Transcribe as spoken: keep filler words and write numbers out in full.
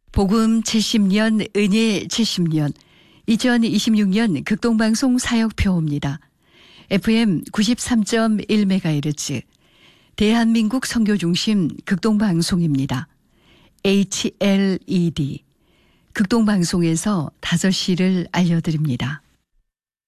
복음 칠십 년, 은혜 칠십 년, 이천이십육 년 극동방송 사역표입니다. 에프엠 구십삼 점 일 메가헤르츠, 대한민국 선교중심 극동방송입니다. 에이치엘이디, 극동방송에서 다섯 시를 알려드립니다.